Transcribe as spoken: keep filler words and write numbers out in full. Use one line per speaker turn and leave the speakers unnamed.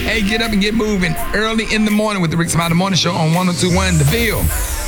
Hey, get up and get moving early in the morning with the Rick Smiley Morning Show on one oh two one The Ville.